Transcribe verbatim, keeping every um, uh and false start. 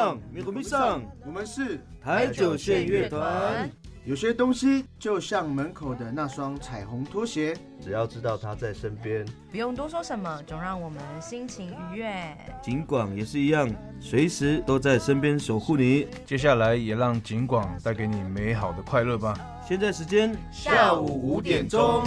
上，米国米上， 我们是台九线乐团。 有些东西就像门口的那双彩虹拖鞋， 只要知道他在身边， 不用多说什么，总让我们心情愉悦。 警广也是一样，随时都在身边守护你。 接下来也让警广带给你美好的快乐吧。 现在时间下午五点钟。